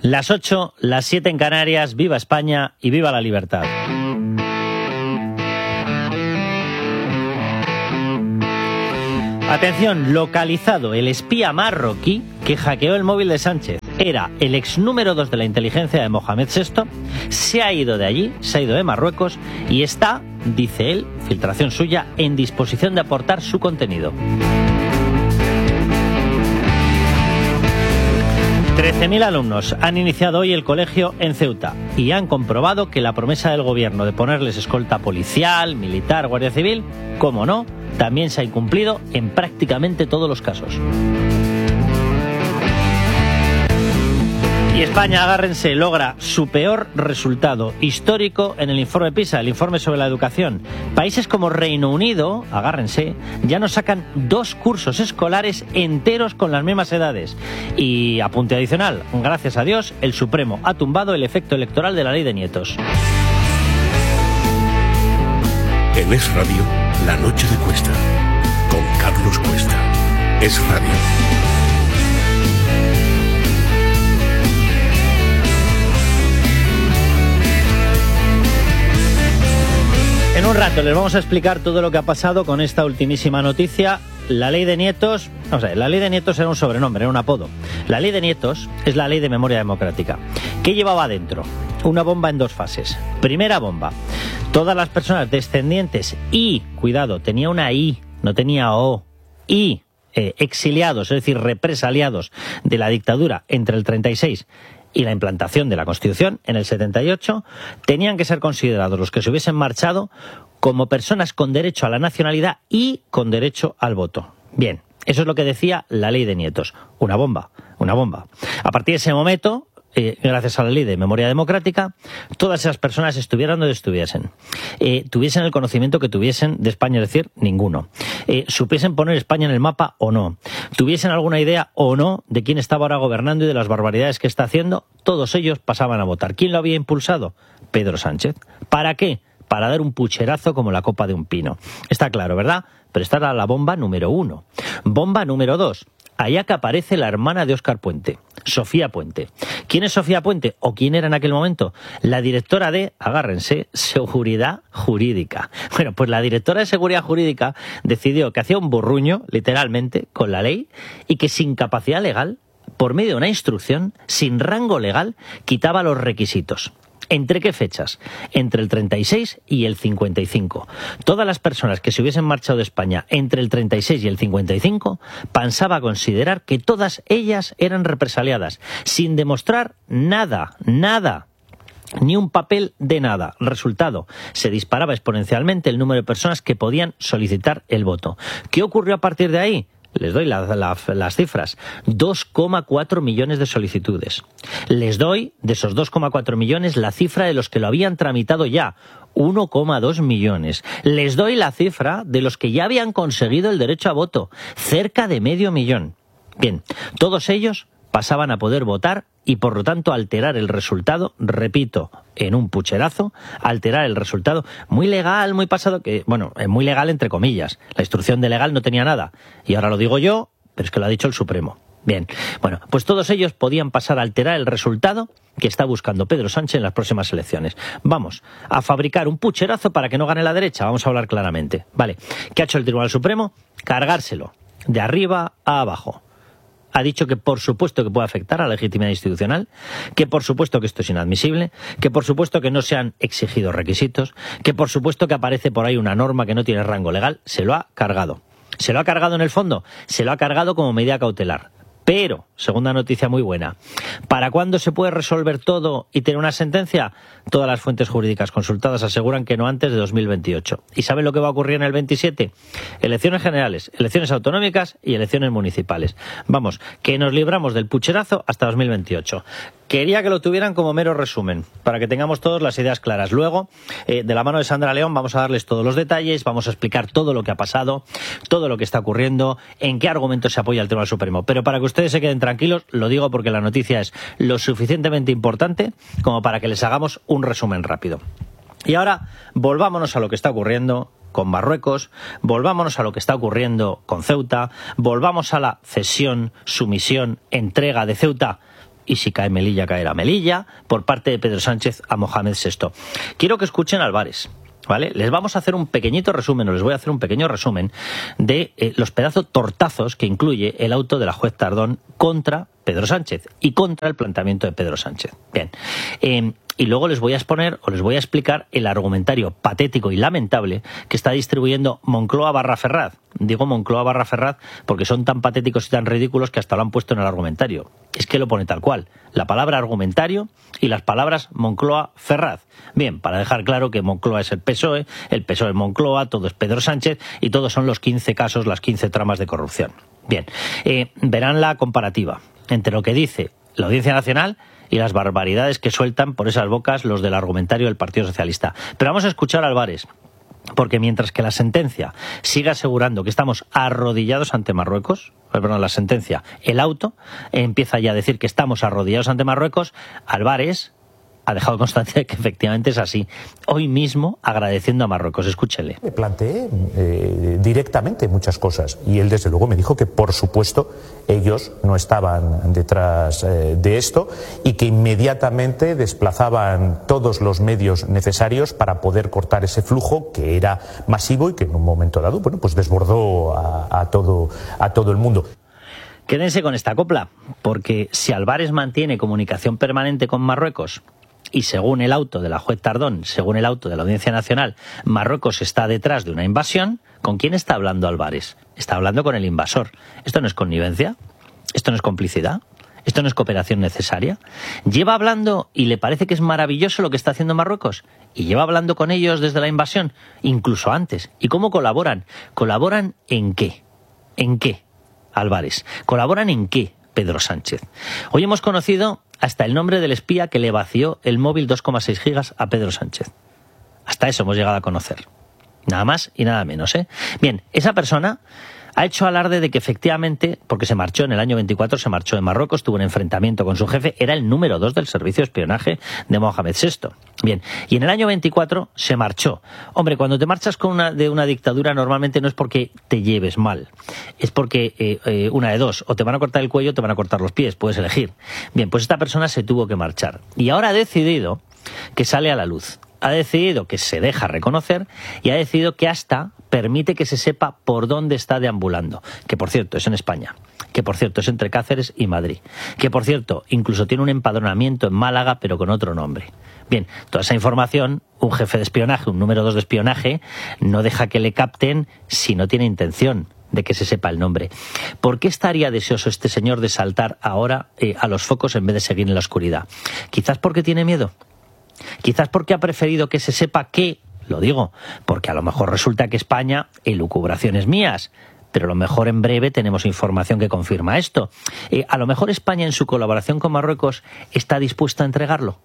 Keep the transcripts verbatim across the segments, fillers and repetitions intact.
Las ocho, las siete en Canarias, viva España y viva la libertad. Atención, localizado el espía marroquí que hackeó el móvil de Sánchez. Era el ex número dos de la inteligencia de Mohamed sexto, se ha ido de allí, se ha ido de Marruecos y está, dice él, filtración suya, en disposición de aportar su contenido. trece mil alumnos han iniciado hoy el colegio en Ceuta y han comprobado que la promesa del gobierno de ponerles escolta policial, militar, guardia civil, como no, también se ha incumplido en prácticamente todos los casos. Y España, agárrense, logra su peor resultado histórico en el informe PISA, el informe sobre la educación. Países como Reino Unido, agárrense, ya nos sacan dos cursos escolares enteros con las mismas edades. Y apunte adicional, gracias a Dios, el Supremo ha tumbado el efecto electoral de la ley de nietos. En Es Radio, la noche de Cuesta, con Carlos Cuesta. Es Radio. En un rato les vamos a explicar todo lo que ha pasado con esta ultimísima noticia. La ley de nietos, vamos a ver, la ley de nietos era un sobrenombre, era un apodo. La ley de nietos es la ley de memoria democrática. ¿Qué llevaba dentro? Una bomba en dos fases. Primera bomba. Todas las personas descendientes y, cuidado, tenía una I, no tenía O, y eh, exiliados, es decir, represaliados de la dictadura entre el treinta y seis y la implantación de la Constitución en el setenta y ocho, tenían que ser considerados los que se hubiesen marchado como personas con derecho a la nacionalidad y con derecho al voto. Bien, eso es lo que decía la ley de nietos. Una bomba, una bomba. A partir de ese momento, eh, gracias a la ley de memoria democrática, todas esas personas estuvieran donde estuviesen, eh, tuviesen el conocimiento que tuviesen de España, es decir, ninguno, eh, supiesen poner España en el mapa o no, tuviesen alguna idea o no de quién estaba ahora gobernando y de las barbaridades que está haciendo, todos ellos pasaban a votar. ¿Quién lo había impulsado? Pedro Sánchez. ¿Para qué? Para dar un pucherazo como la copa de un pino. Está claro, ¿verdad? Pero esta era la bomba número uno. Bomba número dos. Allá que aparece la hermana de Óscar Puente, Sofía Puente. ¿Quién es Sofía Puente? ¿O quién era en aquel momento? La directora de, agárrense, Seguridad Jurídica. Bueno, pues la directora de Seguridad Jurídica decidió que hacía un burruño, literalmente, con la ley, y que sin capacidad legal, por medio de una instrucción, sin rango legal, quitaba los requisitos. ¿Entre qué fechas? Entre el treinta y seis y el cincuenta y cinco. Todas las personas que se hubiesen marchado de España entre el treinta y seis y el cincuenta y cinco pasaba a considerar que todas ellas eran represaliadas, sin demostrar nada, nada. Ni un papel de nada. Resultado, se disparaba exponencialmente el número de personas que podían solicitar el voto. ¿Qué ocurrió a partir de ahí? Les doy la, la, las cifras. dos coma cuatro millones de solicitudes. Les doy, de esos dos coma cuatro millones, la cifra de los que lo habían tramitado ya. uno coma dos millones. Les doy la cifra de los que ya habían conseguido el derecho a voto. Cerca de medio millón. Bien, todos ellos pasaban a poder votar y por lo tanto alterar el resultado, repito, en un pucherazo, alterar el resultado, muy legal, muy pasado, que bueno, muy legal entre comillas, la instrucción de legal no tenía nada, y ahora lo digo yo, pero es que lo ha dicho el Supremo. Bien, bueno, pues todos ellos podían pasar a alterar el resultado que está buscando Pedro Sánchez en las próximas elecciones. Vamos a fabricar un pucherazo para que no gane la derecha, vamos a hablar claramente. Vale, ¿qué ha hecho el Tribunal Supremo? Cargárselo, de arriba a abajo. Ha dicho que por supuesto que puede afectar a la legitimidad institucional, que por supuesto que esto es inadmisible, que por supuesto que no se han exigido requisitos, que por supuesto que aparece por ahí una norma que no tiene rango legal. Se lo ha cargado. ¿Se lo ha cargado en el fondo? Se lo ha cargado como medida cautelar. Pero, segunda noticia muy buena, ¿para cuándo se puede resolver todo y tener una sentencia? Todas las fuentes jurídicas consultadas aseguran que no antes de dos mil veintiocho. ¿Y saben lo que va a ocurrir en el veintisiete? Elecciones generales, elecciones autonómicas y elecciones municipales. Vamos, que nos libramos del pucherazo hasta dos mil veintiocho. Quería que lo tuvieran como mero resumen, para que tengamos todas las ideas claras. Luego, eh, de la mano de Sandra León, vamos a darles todos los detalles, vamos a explicar todo lo que ha pasado, todo lo que está ocurriendo, en qué argumentos se apoya el Tribunal Supremo. Pero para que ustedes se queden tranquilos, lo digo porque la noticia es lo suficientemente importante como para que les hagamos un resumen rápido. Y ahora, volvámonos a lo que está ocurriendo con Marruecos, volvámonos a lo que está ocurriendo con Ceuta, volvamos a la cesión, sumisión, entrega de Ceuta y si cae Melilla, caerá Melilla, por parte de Pedro Sánchez a Mohamed sexto. Quiero que escuchen a Álvarez, ¿vale? Les vamos a hacer un pequeñito resumen, o les voy a hacer un pequeño resumen de eh, los pedazos tortazos que incluye el auto de la juez Tardón contra Pedro Sánchez y contra el planteamiento de Pedro Sánchez. Bien, eh, y luego les voy a exponer o les voy a explicar el argumentario patético y lamentable que está distribuyendo Moncloa barra Ferraz. Digo Moncloa barra Ferraz porque son tan patéticos y tan ridículos que hasta lo han puesto en el argumentario. Es que lo pone tal cual, la palabra argumentario y las palabras Moncloa Ferraz. Bien, para dejar claro que Moncloa es el P S O E, el P S O E es Moncloa, todo es Pedro Sánchez y todos son los quince casos, las quince tramas de corrupción. Bien, eh, verán la comparativa entre lo que dice la Audiencia Nacional y las barbaridades que sueltan por esas bocas los del argumentario del Partido Socialista. Pero vamos a escuchar a Álvarez, porque mientras que la sentencia siga asegurando que estamos arrodillados ante Marruecos, perdón, la sentencia, el auto empieza ya a decir que estamos arrodillados ante Marruecos, Álvarez ha dejado constancia de que efectivamente es así. Hoy mismo agradeciendo a Marruecos. Escúchele. Me planteé eh, directamente muchas cosas y él desde luego me dijo que por supuesto ellos no estaban detrás eh, de esto y que inmediatamente desplazaban todos los medios necesarios para poder cortar ese flujo que era masivo y que en un momento dado, bueno, pues desbordó a, a todo a todo el mundo. Quédense con esta copla, porque si Álvarez mantiene comunicación permanente con Marruecos y según el auto de la juez Tardón, según el auto de la Audiencia Nacional, Marruecos está detrás de una invasión, ¿con quién está hablando Álvarez? Está hablando con el invasor. ¿Esto no es connivencia? ¿Esto no es complicidad? ¿Esto no es cooperación necesaria? ¿Lleva hablando y le parece que es maravilloso lo que está haciendo Marruecos? ¿Y lleva hablando con ellos desde la invasión? Incluso antes. ¿Y cómo colaboran? ¿Colaboran en qué? ¿En qué, Álvarez? ¿Colaboran en qué, Pedro Sánchez? Hoy hemos conocido hasta el nombre del espía que le vació el móvil dos coma seis gigas a Pedro Sánchez. Hasta eso hemos llegado a conocer. Nada más y nada menos, ¿eh? Bien, esa persona ha hecho alarde de que efectivamente, porque se marchó en el año veinticuatro, se marchó de Marruecos, tuvo un enfrentamiento con su jefe, era el número dos del servicio de espionaje de Mohamed sexto. Bien, y en el año veinticuatro se marchó. Hombre, cuando te marchas con una, de una dictadura normalmente no es porque te lleves mal, es porque eh, eh, una de dos, o te van a cortar el cuello o te van a cortar los pies, puedes elegir. Bien, pues esta persona se tuvo que marchar y ahora ha decidido que sale a la luz. Ha decidido que se deja reconocer y ha decidido que hasta permite que se sepa por dónde está deambulando, que por cierto es en España, que por cierto es entre Cáceres y Madrid, que por cierto incluso tiene un empadronamiento en Málaga pero con otro nombre. Bien, toda esa información, un jefe de espionaje, un número dos de espionaje, no deja que le capten si no tiene intención de que se sepa el nombre. ¿Por qué estaría deseoso este señor de saltar ahora eh, a los focos en vez de seguir en la oscuridad? Quizás porque tiene miedo. Quizás porque ha preferido que se sepa que, lo digo, porque a lo mejor resulta que España, elucubraciones mías, pero a lo mejor en breve tenemos información que confirma esto. Eh, a lo mejor España en su colaboración con Marruecos está dispuesta a entregarlo.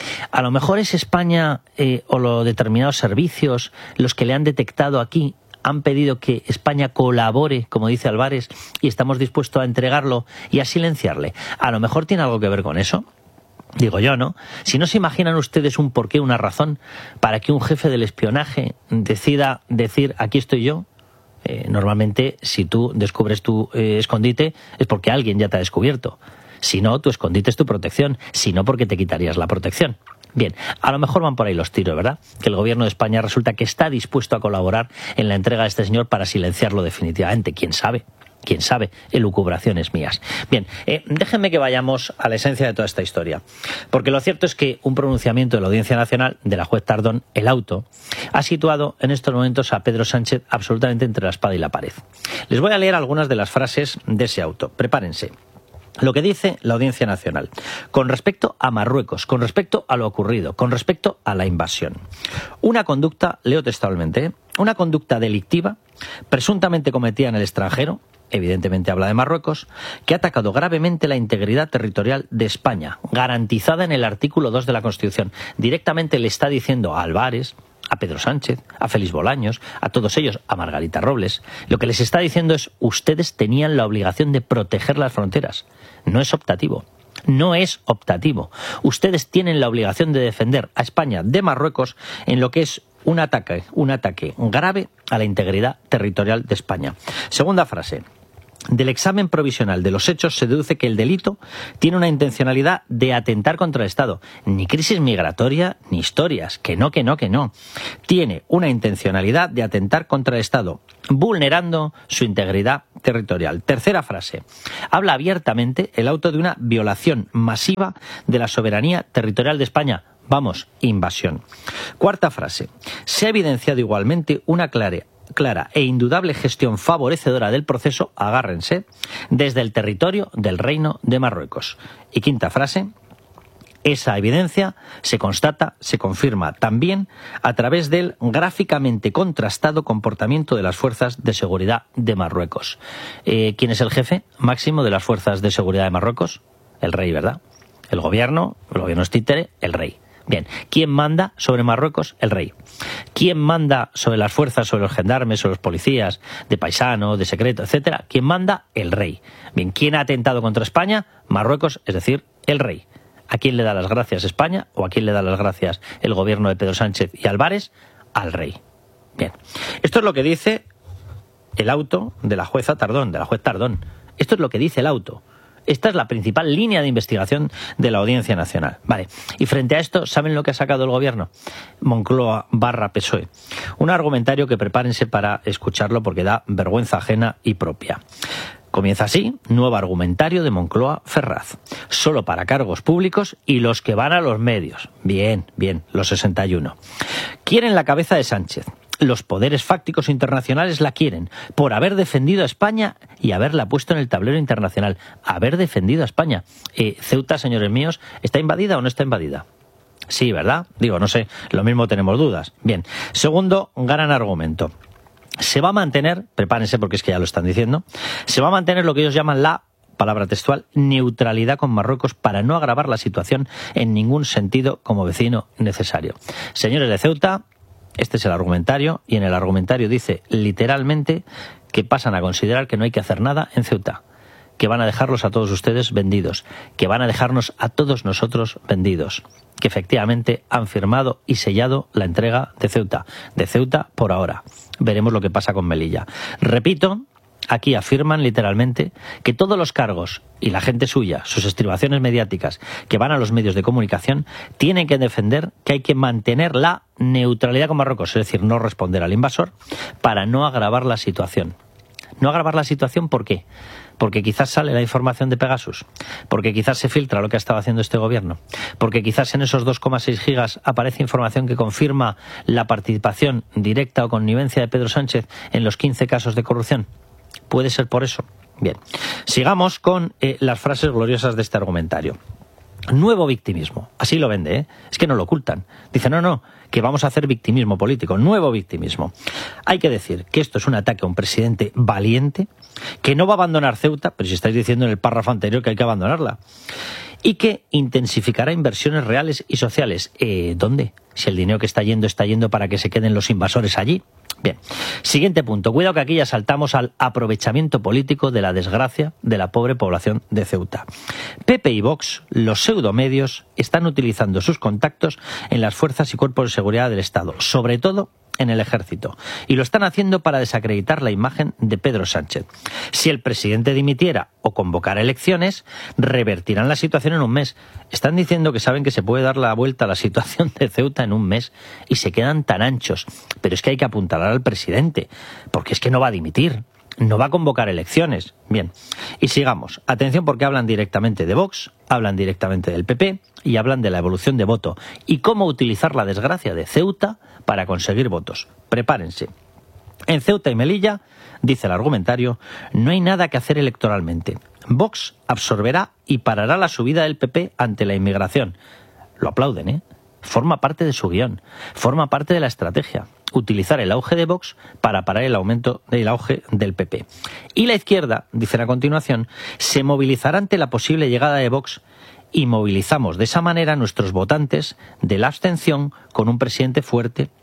A lo mejor es España eh, o los determinados servicios los que le han detectado aquí, han pedido que España colabore, como dice Álvarez, y estamos dispuestos a entregarlo y a silenciarle. A lo mejor tiene algo que ver con eso. Digo yo, ¿no? Si no se imaginan ustedes un porqué, una razón para que un jefe del espionaje decida decir aquí estoy yo, eh, normalmente si tú descubres tu eh, escondite es porque alguien ya te ha descubierto. Si no, tu escondite es tu protección, si no porque te quitarías la protección. Bien, a lo mejor van por ahí los tiros, ¿verdad? Que el gobierno de España resulta que está dispuesto a colaborar en la entrega de este señor para silenciarlo definitivamente. ¿Quién sabe? ¿Quién sabe? Elucubraciones mías. Bien, eh, déjenme que vayamos a la esencia de toda esta historia. Porque lo cierto es que un pronunciamiento de la Audiencia Nacional, de la juez Tardón, el auto, ha situado en estos momentos a Pedro Sánchez absolutamente entre la espada y la pared. Les voy a leer algunas de las frases de ese auto. Prepárense. Lo que dice la Audiencia Nacional con respecto a Marruecos, con respecto a lo ocurrido, con respecto a la invasión. Una conducta, leo textualmente, ¿eh? una conducta delictiva, presuntamente cometida en el extranjero, evidentemente habla de Marruecos, que ha atacado gravemente la integridad territorial de España, garantizada en el artículo dos de la Constitución. Directamente le está diciendo a Álvarez, a Pedro Sánchez, a Félix Bolaños, a todos ellos, a Margarita Robles, lo que les está diciendo es: ustedes tenían la obligación de proteger las fronteras. No es optativo. No es optativo. Ustedes tienen la obligación de defender a España de Marruecos en lo que es un ataque, un ataque grave a la integridad territorial de España. Segunda frase. Del examen provisional de los hechos se deduce que el delito tiene una intencionalidad de atentar contra el Estado. Ni crisis migratoria ni historias. Que no, que no, que no. Tiene una intencionalidad de atentar contra el Estado, vulnerando su integridad territorial. Tercera frase. Habla abiertamente el auto de una violación masiva de la soberanía territorial de España. Vamos, invasión. Cuarta frase. Se ha evidenciado igualmente una clara clara e indudable gestión favorecedora del proceso, agárrense, desde el territorio del Reino de Marruecos. Y quinta frase, esa evidencia se constata, se confirma también a través del gráficamente contrastado comportamiento de las fuerzas de seguridad de Marruecos. Eh, ¿Quién es el jefe máximo de las fuerzas de seguridad de Marruecos? El rey, ¿verdad? El gobierno, el gobierno es títere, el rey. Bien, ¿quién manda sobre Marruecos? El rey. ¿Quién manda sobre las fuerzas, sobre los gendarmes, sobre los policías, de paisano, de secreto, etcétera? ¿Quién manda? El rey. Bien, ¿quién ha atentado contra España? Marruecos, es decir, el rey. ¿A quién le da las gracias España o a quién le da las gracias el gobierno de Pedro Sánchez y Álvarez? Al rey. Bien, esto es lo que dice el auto de la jueza Tardón, de la juez Tardón. Esto es lo que dice el auto. Esta es la principal línea de investigación de la Audiencia Nacional. Vale. Y frente a esto, ¿saben lo que ha sacado el gobierno? Moncloa barra P S O E. Un argumentario que prepárense para escucharlo porque da vergüenza ajena y propia. Comienza así, nuevo argumentario de Moncloa Ferraz. Solo para cargos públicos y los que van a los medios. Bien, bien, los sesenta y uno. Quieren la cabeza de Sánchez. Los poderes fácticos internacionales la quieren por haber defendido a España y haberla puesto en el tablero internacional. Haber defendido a España. Eh, Ceuta, señores míos, ¿está invadida o no está invadida? Sí, ¿verdad? Digo, no sé, lo mismo tenemos dudas. Bien. Segundo, gran argumento. Se va a mantener, prepárense porque es que ya lo están diciendo, se va a mantener lo que ellos llaman la, palabra textual, neutralidad con Marruecos para no agravar la situación en ningún sentido como vecino necesario. Señores de Ceuta, este es el argumentario, y en el argumentario dice literalmente que pasan a considerar que no hay que hacer nada en Ceuta, que van a dejarlos a todos ustedes vendidos, que van a dejarnos a todos nosotros vendidos, que efectivamente han firmado y sellado la entrega de Ceuta, de Ceuta por ahora. Veremos lo que pasa con Melilla. Repito, aquí afirman literalmente que todos los cargos y la gente suya, sus estribaciones mediáticas que van a los medios de comunicación, tienen que defender que hay que mantener la neutralidad con Marruecos, es decir, no responder al invasor, para no agravar la situación. No agravar la situación, ¿por qué? Porque quizás sale la información de Pegasus, porque quizás se filtra lo que ha estado haciendo este gobierno, porque quizás en esos dos coma seis gigas aparece información que confirma la participación directa o connivencia de Pedro Sánchez en los quince casos de corrupción. ¿Puede ser por eso? Bien, sigamos con eh, las frases gloriosas de este argumentario. Nuevo victimismo, así lo vende, ¿eh? Es que no lo ocultan. Dice, no, no, que vamos a hacer victimismo político, nuevo victimismo. Hay que decir que esto es un ataque a un presidente valiente, que no va a abandonar Ceuta, pero si estáis diciendo en el párrafo anterior que hay que abandonarla, y que intensificará inversiones reales y sociales. Eh, ¿Dónde? Si el dinero que está yendo está yendo para que se queden los invasores allí. Bien, siguiente punto. Cuidado que aquí ya saltamos al aprovechamiento político de la desgracia de la pobre población de Ceuta. P P y Vox, los pseudomedios, están utilizando sus contactos en las fuerzas y cuerpos de seguridad del Estado, sobre todo en el ejército, y lo están haciendo para desacreditar la imagen de Pedro Sánchez. Si el presidente dimitiera o convocara elecciones, revertirán la situación en un mes. Están diciendo que saben que se puede dar la vuelta a la situación de Ceuta en un mes y se quedan tan anchos. Pero es que hay que apuntalar al presidente, porque es que no va a dimitir, no va a convocar elecciones. Bien, y sigamos. Atención porque hablan directamente de Vox, hablan directamente del P P y hablan de la evolución de voto y cómo utilizar la desgracia de Ceuta para conseguir votos. Prepárense. En Ceuta y Melilla, dice el argumentario, no hay nada que hacer electoralmente. Vox absorberá y parará la subida del P P ante la inmigración. Lo aplauden, ¿eh? Forma parte de su guión, forma parte de la estrategia. Utilizar el auge de Vox para parar el aumento del auge del P P. Y la izquierda, dicen a continuación, se movilizará ante la posible llegada de Vox y movilizamos de esa manera a nuestros votantes de la abstención con un presidente fuerte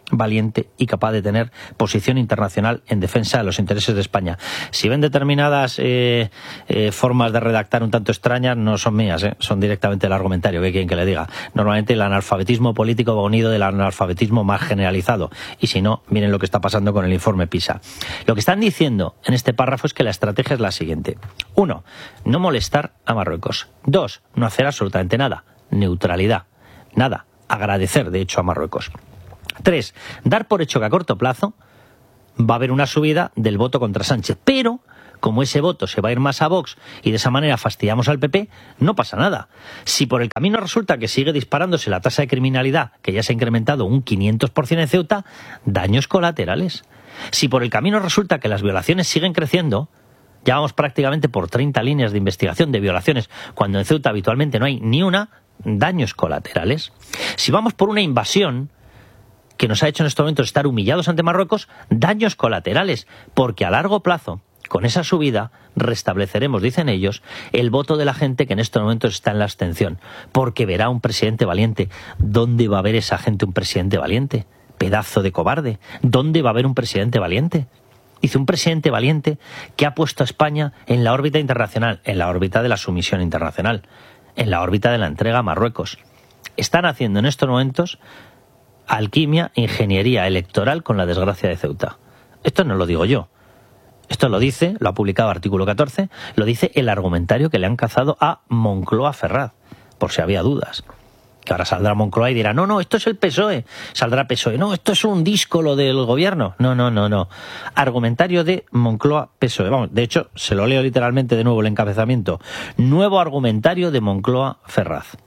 valiente y capaz de tener posición internacional en defensa de los intereses de España. Si ven determinadas eh, eh, formas de redactar un tanto extrañas, no son mías, eh, son directamente el argumentario, ¿qué quieren que le diga? Normalmente el analfabetismo político va unido del analfabetismo más generalizado, y si no, miren lo que está pasando con el informe PISA. Lo que están diciendo en este párrafo es que la estrategia es la siguiente. Uno, no molestar a Marruecos. Dos, no hacer absolutamente nada. Neutralidad. Nada. Agradecer, de hecho, a Marruecos. Tres, dar por hecho que a corto plazo va a haber una subida del voto contra Sánchez, pero como ese voto se va a ir más a Vox y de esa manera fastidiamos al P P, no pasa nada. Si por el camino resulta que sigue disparándose la tasa de criminalidad, que ya se ha incrementado un quinientos por ciento en Ceuta, daños colaterales. Si por el camino resulta que las violaciones siguen creciendo, ya vamos prácticamente por treinta líneas de investigación de violaciones, cuando en Ceuta habitualmente no hay ni una, daños colaterales. Si vamos por una invasión que nos ha hecho en estos momentos estar humillados ante Marruecos, daños colaterales, porque a largo plazo, con esa subida, restableceremos, dicen ellos, el voto de la gente que en estos momentos está en la abstención, porque verá un presidente valiente. ¿Dónde va a haber esa gente un presidente valiente? Pedazo de cobarde. ¿Dónde va a haber un presidente valiente? Dice un presidente valiente que ha puesto a España en la órbita internacional, en la órbita de la sumisión internacional, en la órbita de la entrega a Marruecos. Están haciendo en estos momentos alquimia, ingeniería electoral con la desgracia de Ceuta. Esto no lo digo yo. Esto lo dice, lo ha publicado Artículo catorce, lo dice el argumentario que le han cazado a Moncloa Ferraz, por si había dudas. Que ahora saldrá Moncloa y dirá, no, no, esto es el P S O E. Saldrá P S O E, no, esto es un disco lo del gobierno. No, no, no, no. Argumentario de Moncloa P S O E. Vamos, de hecho, se lo leo literalmente de nuevo el encabezamiento. Nuevo argumentario de Moncloa Ferraz.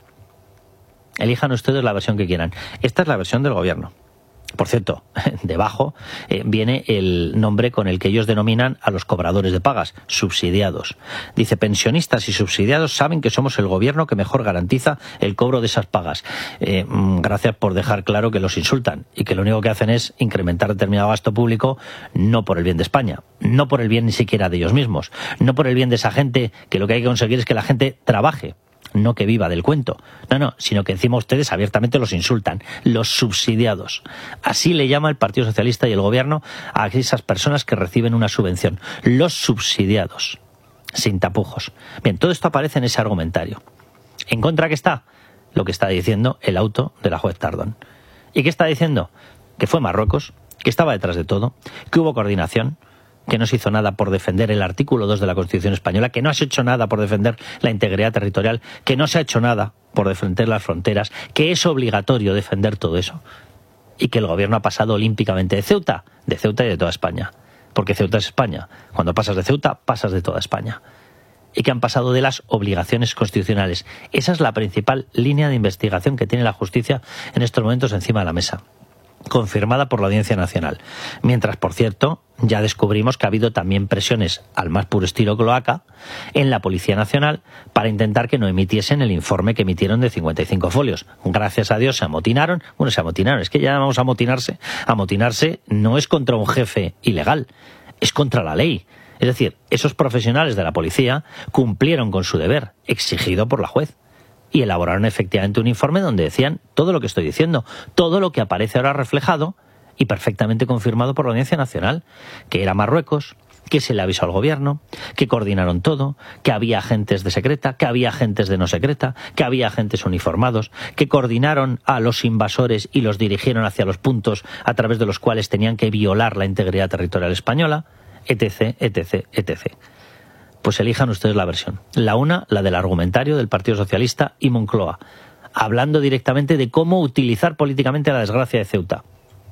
Elijan ustedes la versión que quieran. Esta es la versión del gobierno. Por cierto, debajo eh, viene el nombre con el que ellos denominan a los cobradores de pagas, subsidiados. Dice, pensionistas y subsidiados saben que somos el gobierno que mejor garantiza el cobro de esas pagas. Eh, gracias por dejar claro que los insultan y que lo único que hacen es incrementar determinado gasto público, no por el bien de España, no por el bien ni siquiera de ellos mismos, no por el bien de esa gente, que lo que hay que conseguir es que la gente trabaje. No que viva del cuento, no, no, sino que encima ustedes abiertamente los insultan, los subsidiados. Así le llama el Partido Socialista y el Gobierno a esas personas que reciben una subvención, los subsidiados, sin tapujos. Bien, todo esto aparece en ese argumentario. ¿En contra qué está? Lo que está diciendo el auto de la juez Tardón. ¿Y qué está diciendo? Que fue Marruecos, que estaba detrás de todo, que hubo coordinación, que no se hizo nada por defender el artículo dos de la Constitución Española, que no se ha hecho nada por defender la integridad territorial, que no se ha hecho nada por defender las fronteras, que es obligatorio defender todo eso, y que el gobierno ha pasado olímpicamente de Ceuta, de Ceuta y de toda España, porque Ceuta es España. Cuando pasas de Ceuta, pasas de toda España. Y que han pasado de las obligaciones constitucionales. Esa es la principal línea de investigación que tiene la justicia en estos momentos encima de la mesa, confirmada por la Audiencia Nacional. Mientras, por cierto, ya descubrimos que ha habido también presiones al más puro estilo cloaca en la Policía Nacional para intentar que no emitiesen el informe que emitieron de cincuenta y cinco folios. Gracias a Dios se amotinaron. Bueno, se amotinaron, es que ya vamos a amotinarse. Amotinarse no es contra un jefe ilegal, es contra la ley. Es decir, esos profesionales de la policía cumplieron con su deber, exigido por la juez. Y elaboraron efectivamente un informe donde decían todo lo que estoy diciendo, todo lo que aparece ahora reflejado y perfectamente confirmado por la Audiencia Nacional, que era Marruecos, que se le avisó al gobierno, que coordinaron todo, que había agentes de secreta, que había agentes de no secreta, que había agentes uniformados, que coordinaron a los invasores y los dirigieron hacia los puntos a través de los cuales tenían que violar la integridad territorial española, etc, etc, etc. Pues elijan ustedes la versión. La una, la del argumentario del Partido Socialista y Moncloa, hablando directamente de cómo utilizar políticamente la desgracia de Ceuta.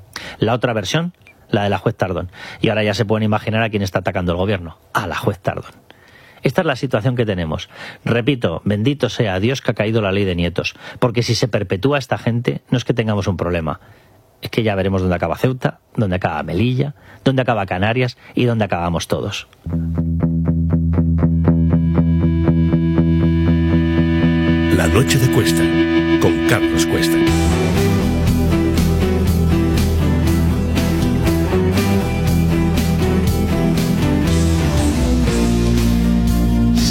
La otra versión, la de la juez Tardón. Y ahora ya se pueden imaginar a quién está atacando el gobierno. A la juez Tardón. Esta es la situación que tenemos. Repito, bendito sea Dios que ha caído la ley de nietos. Porque si se perpetúa esta gente, no es que tengamos un problema. Es que ya veremos dónde acaba Ceuta, dónde acaba Melilla, dónde acaba Canarias y dónde acabamos todos. La noche de Cuesta, con Carlos Cuesta.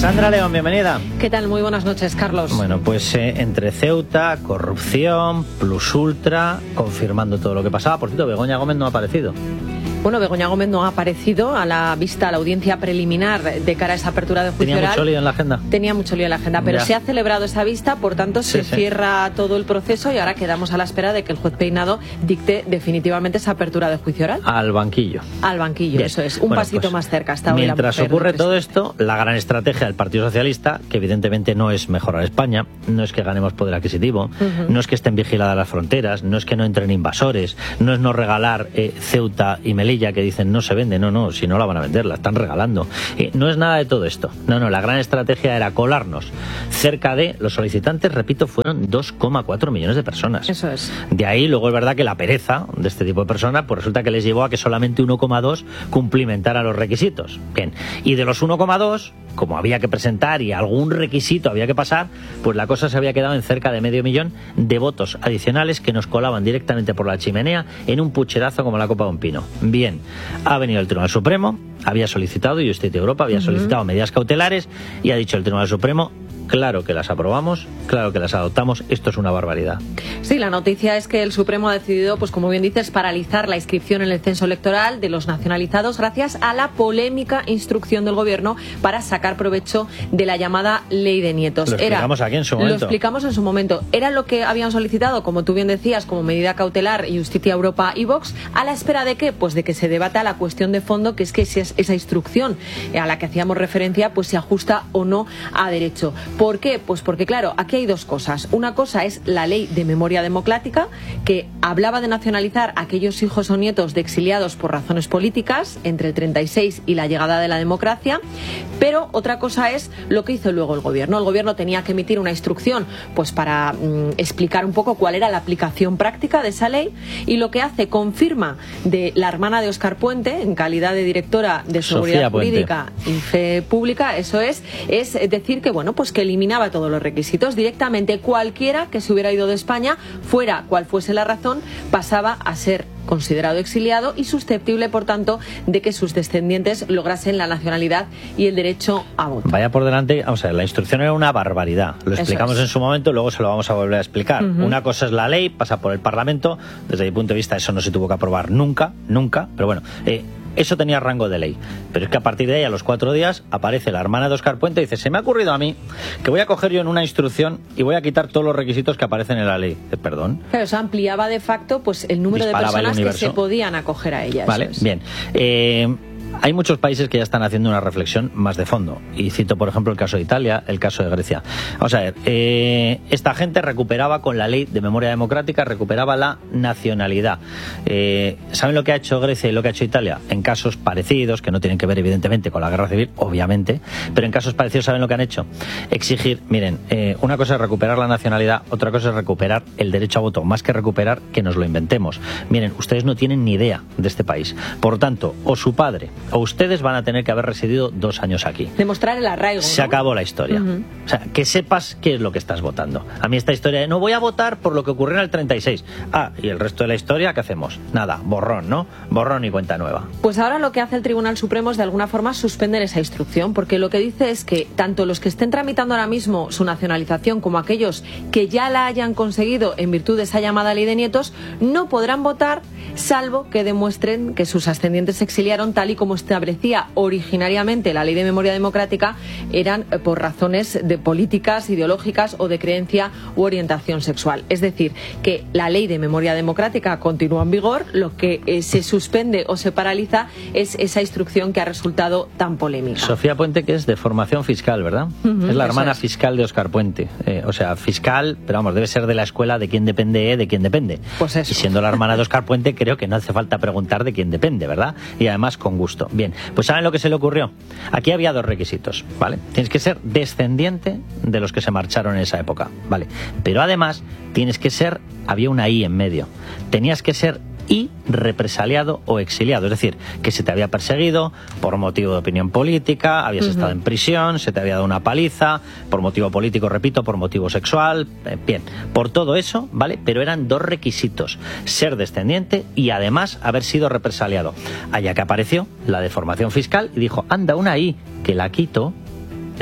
Sandra León, bienvenida. ¿Qué tal? Muy buenas noches, Carlos. Bueno, pues eh, entre Ceuta, corrupción, Plus Ultra, confirmando todo lo que pasaba. Por cierto, Begoña Gómez no ha aparecido. Bueno, Begoña Gómez no ha aparecido a la vista, a la audiencia preliminar de cara a esa apertura de juicio oral. Tenía mucho lío en la agenda. Tenía mucho lío en la agenda, pero ya. se ha celebrado esa vista, por tanto Sí, se sí. cierra todo el proceso y ahora quedamos a la espera de que el juez Peinado dicte definitivamente esa apertura de juicio oral. Al banquillo. Al banquillo, Bien. eso es, un Bueno, pasito pues, más cerca. Hasta hoy mientras la mujer ocurre del todo presidente. esto, la gran estrategia del Partido Socialista, que evidentemente no es mejorar España, no es que ganemos poder adquisitivo, Uh-huh. no es que estén vigiladas las fronteras, no es que no entren invasores, no es no regalar eh, Ceuta y Melilla, que dicen no se vende, no, no, si no la van a vender, la están regalando. Eh, no es nada de todo esto. No, no, la gran estrategia era colarnos cerca de los solicitantes, repito, fueron dos coma cuatro millones de personas. Eso es. De ahí luego es verdad que la pereza de este tipo de personas pues resulta que les llevó a que solamente uno coma dos cumplimentara los requisitos. Bien, y de los uno coma dos, como había que presentar y algún requisito había que pasar, pues la cosa se había quedado en cerca de medio millón de votos adicionales que nos colaban directamente por la chimenea en un pucherazo como la copa de un pino. Bien, ha venido el Tribunal Supremo, había solicitado, y Justicia Europa había solicitado uh-huh. medidas cautelares y ha dicho el Tribunal Supremo: claro que las aprobamos, claro que las adoptamos, esto es una barbaridad. Sí, la noticia es que el Supremo ha decidido, pues como bien dices, paralizar la inscripción en el censo electoral de los nacionalizados gracias a la polémica instrucción del Gobierno para sacar provecho de la llamada Ley de Nietos. Lo explicamos Era, aquí en su momento. Lo explicamos en su momento. Era lo que habían solicitado, como tú bien decías, como medida cautelar Justicia Europa y Vox, a la espera de qué, pues de que se debata la cuestión de fondo, que es que si es esa instrucción a la que hacíamos referencia, pues se ajusta o no a derecho. ¿Por qué? Pues porque, claro, aquí hay dos cosas. Una cosa es la Ley de Memoria Democrática, que hablaba de nacionalizar a aquellos hijos o nietos de exiliados por razones políticas entre el treinta y seis y la llegada de la democracia, pero otra cosa es lo que hizo luego el Gobierno. El Gobierno tenía que emitir una instrucción pues para mmm, explicar un poco cuál era la aplicación práctica de esa ley, y lo que hace, confirma de la hermana de Óscar Puente, en calidad de directora de Seguridad Jurídica y Fe Pública, eso es, es decir que, bueno, pues que eliminaba todos los requisitos. Directamente cualquiera que se hubiera ido de España, fuera cual fuese la razón, pasaba a ser considerado exiliado y susceptible, por tanto, de que sus descendientes lograsen la nacionalidad y el derecho a voto. Vaya por delante, vamos a ver, la instrucción era una barbaridad. Lo explicamos es. en su momento, luego se lo vamos a volver a explicar. Uh-huh. Una cosa es la ley, pasa por el Parlamento. Desde mi punto de vista, eso no se tuvo que aprobar nunca, nunca, pero bueno, eh, eso tenía rango de ley. Pero es que a partir de ahí, a los cuatro días, aparece la hermana de Óscar Puente y dice: se me ha ocurrido a mí que voy a coger yo en una instrucción y voy a quitar todos los requisitos que aparecen en la ley. Eh, perdón. Pero eso ampliaba de facto pues el número Disparaba de personas que se podían acoger a ella. Vale, es. bien. Eh, hay muchos países que ya están haciendo una reflexión más de fondo. Y cito, por ejemplo, el caso de Italia, el caso de Grecia. Vamos a ver, eh, esta gente recuperaba con la ley de memoria democrática, recuperaba la nacionalidad. Eh, ¿Saben lo que ha hecho Grecia y lo que ha hecho Italia? En casos parecidos, que no tienen que ver evidentemente con la guerra civil, obviamente, pero en casos parecidos, ¿saben lo que han hecho? Exigir, miren, eh, una cosa es recuperar la nacionalidad, otra cosa es recuperar el derecho a voto, más que recuperar que nos lo inventemos. Miren, ustedes no tienen ni idea de este país. Por tanto, o su padre o ustedes van a tener que haber residido dos años aquí. Demostrar el arraigo, Se ¿no? acabó la historia. Uh-huh. O sea, que sepas qué es lo que estás votando. A mí esta historia de no voy a votar por lo que ocurrió en el treinta y seis. Ah, y el resto de la historia, ¿qué hacemos? Nada, borrón, ¿no? Borrón y cuenta nueva. Pues ahora lo que hace el Tribunal Supremo es de alguna forma suspender esa instrucción, porque lo que dice es que tanto los que estén tramitando ahora mismo su nacionalización como aquellos que ya la hayan conseguido en virtud de esa llamada Ley de Nietos no podrán votar salvo que demuestren que sus ascendientes se exiliaron tal y como establecía originariamente la Ley de Memoria Democrática, eran por razones de políticas, ideológicas o de creencia u orientación sexual. Es decir, que la Ley de Memoria Democrática continúa en vigor, lo que eh, se suspende o se paraliza es esa instrucción que ha resultado tan polémica. Sofía Puente, que es de formación fiscal, ¿verdad? Uh-huh, es la hermana es. fiscal de Óscar Puente. Eh, o sea, fiscal, pero vamos, debe ser de la escuela de quién depende, eh, de quién depende. Pues eso. Y siendo la hermana de Óscar Puente, creo que no hace falta preguntar de quién depende, ¿verdad? Y además con gusto. Bien, pues ¿saben lo que se le ocurrió? Aquí había dos requisitos, ¿vale? Tienes que ser descendiente de los que se marcharon en esa época, ¿vale? Pero además tienes que ser, había una I en medio, tenías que ser y represaliado o exiliado, es decir, que se te había perseguido por motivo de opinión política, habías uh-huh. estado en prisión, se te había dado una paliza, por motivo político, repito, por motivo sexual, eh, bien, por todo eso, ¿vale? Pero eran dos requisitos, ser descendiente y además haber sido represaliado. Allá que apareció la deformación fiscal y dijo, anda, una I, que la quito, ya está.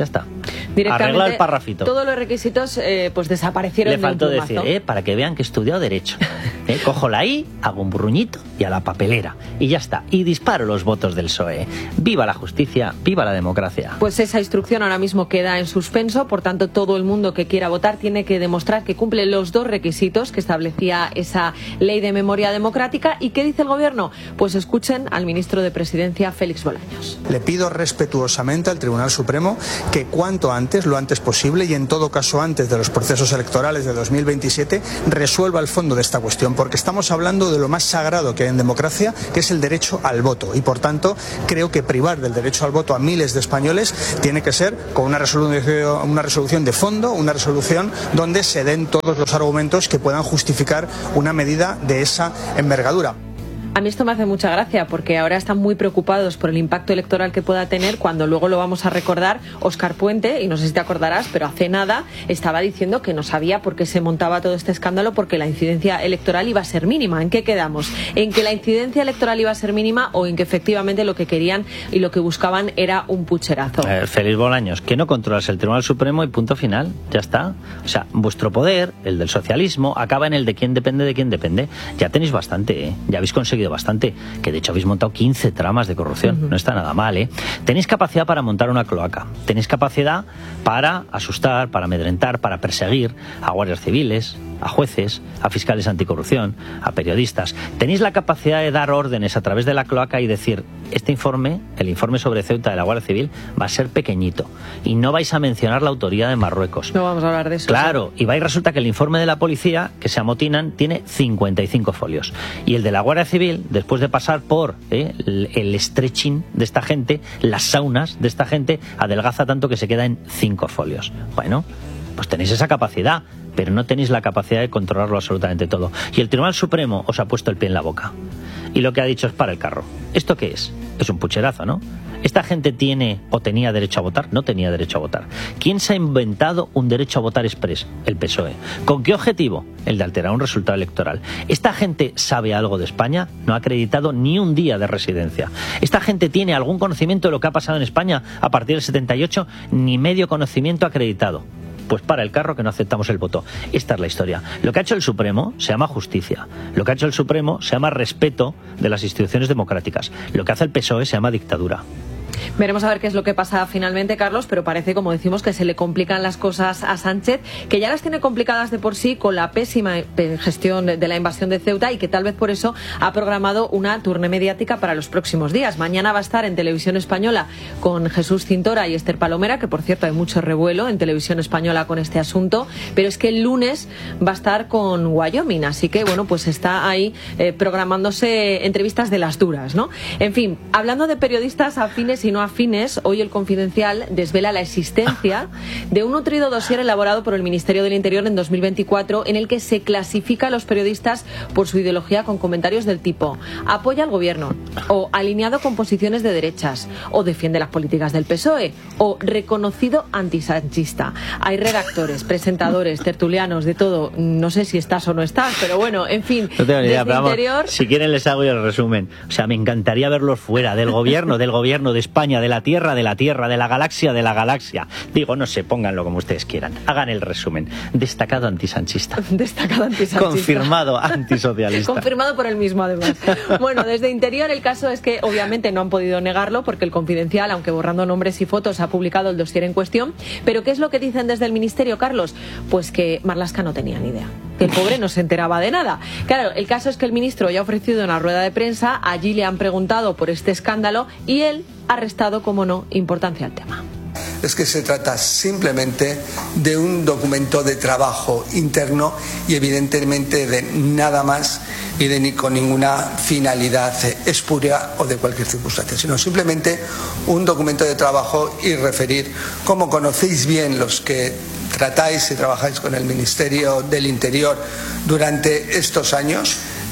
Arregla el parrafito. Todos los requisitos eh, pues desaparecieron. Le faltó de un decir, eh, para que vean que he estudiado Derecho. Eh, cojo la I, hago un burruñito y a la papelera. Y ya está. Y disparo los votos del P S O E. Viva la justicia, viva la democracia. Pues esa instrucción ahora mismo queda en suspenso. Por tanto, todo el mundo que quiera votar tiene que demostrar que cumple los dos requisitos que establecía esa ley de memoria democrática. ¿Y qué dice el gobierno? Pues escuchen al ministro de Presidencia, Félix Bolaños. Le pido respetuosamente al Tribunal Supremo que cuanto antes, lo antes posible y en todo caso antes de los procesos electorales de dos mil veintisiete, resuelva el fondo de esta cuestión, porque estamos hablando de lo más sagrado que hay en democracia, que es el derecho al voto, y por tanto creo que privar del derecho al voto a miles de españoles tiene que ser con una resolución, una resolución de fondo, una resolución donde se den todos los argumentos que puedan justificar una medida de esa envergadura. A mí esto me hace mucha gracia porque ahora están muy preocupados por el impacto electoral que pueda tener, cuando luego lo vamos a recordar. Óscar Puente, y no sé si te acordarás, pero hace nada estaba diciendo que no sabía por qué se montaba todo este escándalo, porque la incidencia electoral iba a ser mínima. ¿En qué quedamos? ¿En que la incidencia electoral iba a ser mínima o en que efectivamente lo que querían y lo que buscaban era un pucherazo? Eh, Félix Bolaños, que no controlas el Tribunal Supremo y punto final, ya está. O sea, vuestro poder, el del socialismo, acaba en el de quién depende de quién depende. Ya tenéis bastante, ¿eh? Ya habéis conseguido bastante, que de hecho habéis montado quince tramas de corrupción. Uh-huh. No está nada mal, ¿eh? Tenéis capacidad para montar una cloaca, tenéis capacidad para asustar, para amedrentar, para perseguir a guardias civiles, a jueces, a fiscales anticorrupción, a periodistas. Tenéis la capacidad de dar órdenes a través de la cloaca y decir, este informe, el informe sobre Ceuta de la Guardia Civil, va a ser pequeñito y no vais a mencionar la autoría de Marruecos. No vamos a hablar de eso. Claro, ¿sí? Y va y resulta que el informe de la policía, que se amotinan, tiene cincuenta y cinco folios. Y el de la Guardia Civil, después de pasar por eh, el, el stretching de esta gente, las saunas de esta gente, adelgaza tanto que se queda en cinco folios. Bueno, pues tenéis esa capacidad, pero no tenéis la capacidad de controlarlo absolutamente todo. Y el Tribunal Supremo os ha puesto el pie en la boca. Y lo que ha dicho es para el carro. ¿Esto qué es? Es un pucherazo, ¿no? ¿Esta gente tiene o tenía derecho a votar? No tenía derecho a votar. ¿Quién se ha inventado un derecho a votar exprés? El P S O E. ¿Con qué objetivo? El de alterar un resultado electoral. ¿Esta gente sabe algo de España? No ha acreditado ni un día de residencia. ¿Esta gente tiene algún conocimiento de lo que ha pasado en España a partir del setenta y ocho? Ni medio conocimiento acreditado. Pues para el carro, que no aceptamos el voto. Esta es la historia. Lo que ha hecho el Supremo se llama justicia. Lo que ha hecho el Supremo se llama respeto de las instituciones democráticas. Lo que hace el P S O E se llama dictadura. Veremos a ver qué es lo que pasa finalmente, Carlos, pero parece, como decimos, que se le complican las cosas a Sánchez, que ya las tiene complicadas de por sí con la pésima gestión de la invasión de Ceuta, y que tal vez por eso ha programado una tournée mediática para los próximos días. Mañana va a estar en Televisión Española con Jesús Cintora y Esther Palomera, que por cierto hay mucho revuelo en Televisión Española con este asunto, pero es que el lunes va a estar con Wyoming, así que bueno, pues está ahí eh, programándose entrevistas de las duras, ¿no? En fin, hablando de periodistas afines y no afines, hoy el Confidencial desvela la existencia de un nutrido dossier elaborado por el Ministerio del Interior en dos mil veinticuatro, en el que se clasifica a los periodistas por su ideología, con comentarios del tipo: apoya al gobierno, o alineado con posiciones de derechas, o defiende las políticas del P S O E, o reconocido antisanchista. Hay redactores, presentadores, tertulianos, de todo. No sé si estás o no estás, pero bueno, en fin, no tengo ni idea, desde vamos, Interior... si quieren les hago yo el resumen. O sea, me encantaría verlos fuera del gobierno, del gobierno de España, de la Tierra, de la Tierra, de la galaxia, de la galaxia. Digo, no sé, pónganlo como ustedes quieran. Hagan el resumen. Destacado antisanchista. Destacado antisanchista. Confirmado antisocialista. Confirmado por él mismo, además. Bueno, desde Interior el caso es que obviamente no han podido negarlo, porque el Confidencial, aunque borrando nombres y fotos, ha publicado el dossier en cuestión. Pero ¿qué es lo que dicen desde el Ministerio, Carlos? Pues que Marlaska no tenía ni idea. Que el pobre no se enteraba de nada. Claro, el caso es que el ministro ya ha ofrecido una rueda de prensa, allí le han preguntado por este escándalo y él ha restado, como no, importancia al tema. Es que se trata simplemente de un documento de trabajo interno y evidentemente de nada más y de ni con ninguna finalidad espuria o de cualquier circunstancia, sino simplemente un documento de trabajo y referir, como conocéis bien los que tratáis y trabajáis con el Ministerio del Interior durante estos años,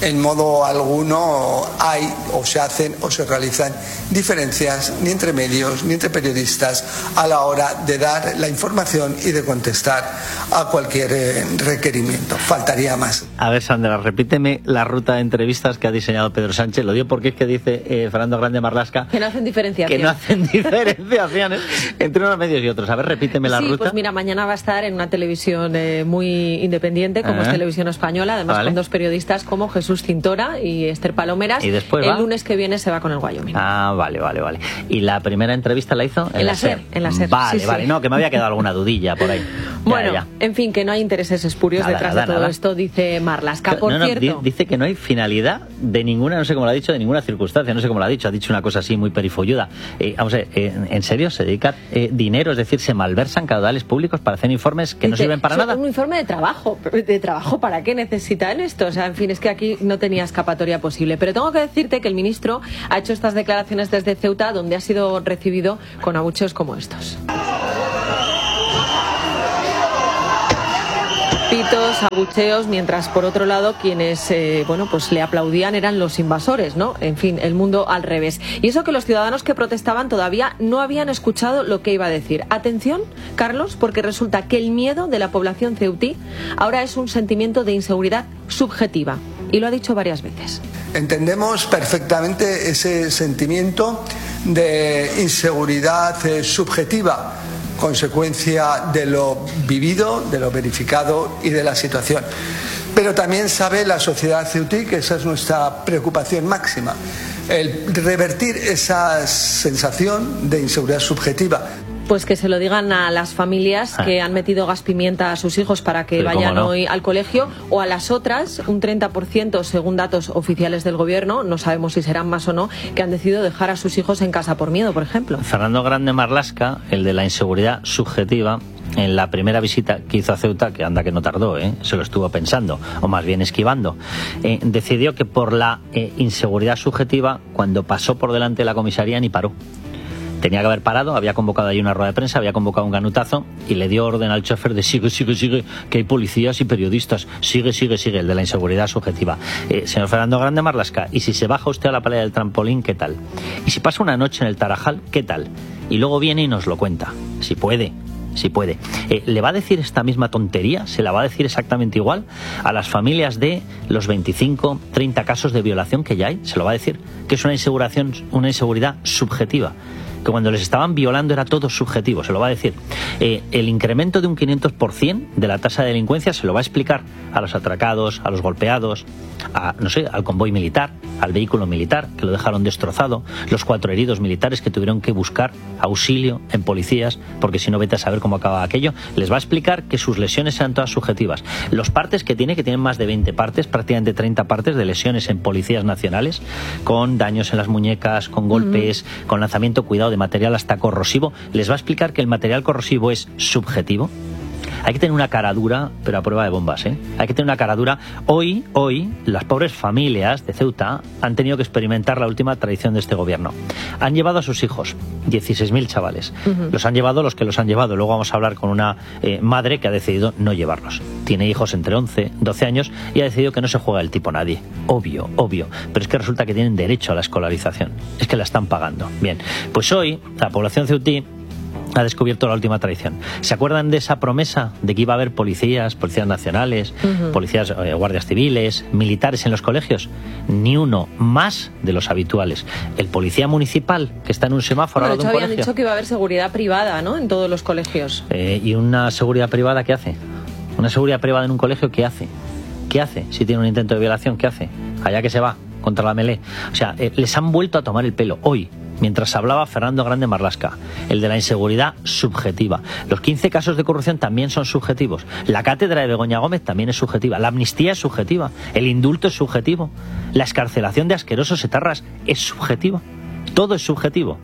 en modo alguno hay o se hacen o se realizan diferencias ni entre medios ni entre periodistas a la hora de dar la información y de contestar a cualquier eh, requerimiento. Faltaría más. A ver, Sandra, repíteme la ruta de entrevistas que ha diseñado Pedro Sánchez. Lo digo porque es que dice eh, Fernando Grande Marlaska que no hacen diferenciación. Que no hacen diferenciaciones entre unos medios y otros. A ver, repíteme la sí, ruta. Pues mira, mañana va a estar en una televisión eh, muy independiente como ah, es Televisión Española, además vale. con dos periodistas como Jesús Cintora y Esther Palomeras. ¿Y después el va? lunes que viene se va con el Wyoming. Ah, vale, vale, vale. ¿Y la primera entrevista la hizo? En, en la SER. En la SER. Vale, sí, vale. sí. No, que me había quedado alguna dudilla por ahí. Bueno, ya, ya. en fin, que no hay intereses espurios nada, detrás nada, de todo nada. esto, dice Marlaska. Por no, no, cierto... dice que no hay finalidad de ninguna, no sé cómo lo ha dicho, de ninguna circunstancia, no sé cómo lo ha dicho, ha dicho una cosa así muy perifolluda. Eh, vamos a ver, eh, ¿en serio se dedica eh, dinero, es decir, se malversan caudales públicos para hacer informes que dice, no sirven para nada? Un informe de trabajo, ¿de trabajo para qué necesitan esto? O sea, en fin, es que aquí no tenía escapatoria posible. Pero tengo que decirte que el ministro ha hecho estas declaraciones desde Ceuta, donde ha sido recibido con abucheos como estos. Pitos, abucheos, mientras por otro lado quienes eh, bueno, pues le aplaudían eran los invasores, ¿no? En fin, el mundo al revés. Y eso que los ciudadanos que protestaban todavía no habían escuchado lo que iba a decir. Atención, Carlos, porque resulta que el miedo de la población ceutí ahora es un sentimiento de inseguridad subjetiva. Y lo ha dicho varias veces. Entendemos perfectamente ese sentimiento de inseguridad eh, subjetiva, consecuencia de lo vivido, de lo verificado y de la situación. Pero también sabe la sociedad ceutí que esa es nuestra preocupación máxima, el revertir esa sensación de inseguridad subjetiva. Pues que se lo digan a las familias que han metido gas pimienta a sus hijos para que sí, vayan no. hoy al colegio, o a las otras, un treinta por ciento según datos oficiales del gobierno, no sabemos si serán más o no, que han decidido dejar a sus hijos en casa por miedo, por ejemplo. Fernando Grande Marlaska, el de la inseguridad subjetiva, en la primera visita que hizo a Ceuta, que anda que no tardó, ¿eh? se lo estuvo pensando, o más bien esquivando, eh, decidió que por la eh, inseguridad subjetiva, cuando pasó por delante de la comisaría ni paró. Tenía que haber parado, había convocado ahí una rueda de prensa, había convocado un ganutazo y le dio orden al chofer de sigue, sigue, sigue, que hay policías y periodistas, sigue, sigue, sigue, el de la inseguridad subjetiva. Eh, señor Fernando Grande Marlaska, y si se baja usted a la playa del trampolín, ¿qué tal? Y si pasa una noche en el Tarajal, ¿qué tal? Y luego viene y nos lo cuenta, si puede. Si puede. Eh, ¿Le va a decir esta misma tontería? ¿Se la va a decir exactamente igual a las familias de los veinticinco, treinta casos de violación que ya hay? ¿Se lo va a decir? Que es una inseguridad, una inseguridad subjetiva. Que cuando les estaban violando era todo subjetivo, se lo va a decir. Eh, el incremento de un quinientos por ciento de la tasa de delincuencia se lo va a explicar a los atracados, a los golpeados, a, no sé, al convoy militar, al vehículo militar, que lo dejaron destrozado, los cuatro heridos militares que tuvieron que buscar auxilio en policías, porque si no vete a saber cómo acaba aquello. Les va a explicar que sus lesiones sean todas subjetivas. Los partes que tiene, que tienen más de veinte partes, prácticamente treinta partes de lesiones en policías nacionales, con daños en las muñecas, con golpes, uh-huh. con lanzamiento, cuidado, de material hasta corrosivo, les va a explicar que el material corrosivo es subjetivo. Hay que tener una cara dura, pero a prueba de bombas, ¿eh? Hay que tener una cara dura. Hoy, hoy, las pobres familias de Ceuta han tenido que experimentar la última tradición de este gobierno. Han llevado a sus hijos, dieciséis mil chavales. Uh-huh. Los han llevado los que los han llevado. Luego vamos a hablar con una eh, madre que ha decidido no llevarlos. Tiene hijos entre once, doce años y ha decidido que no se juega el tipo nadie. Obvio, obvio. Pero es que resulta que tienen derecho a la escolarización. Es que la están pagando. Bien, pues hoy la población ceutí ha descubierto la última traición. ¿Se acuerdan de esa promesa de que iba a haber policías, policías nacionales, uh-huh. policías, eh, guardias civiles, militares en los colegios? Ni uno más de los habituales. El policía municipal que está en un semáforo bueno, al lado de un habían colegio. dicho que iba a haber seguridad privada, ¿no? En todos los colegios. Eh, ¿Y una seguridad privada qué hace? ¿Una seguridad privada en un colegio qué hace? ¿Qué hace? Si tiene un intento de violación, ¿qué hace? Allá que se va, contra la melé. O sea, eh, les han vuelto a tomar el pelo hoy, mientras hablaba Fernando Grande Marlaska, el de la inseguridad subjetiva. Los quince casos de corrupción también son subjetivos. La cátedra de Begoña Gómez también es subjetiva. La amnistía es subjetiva. El indulto es subjetivo. La excarcelación de asquerosos etarras es subjetiva. Todo es subjetivo.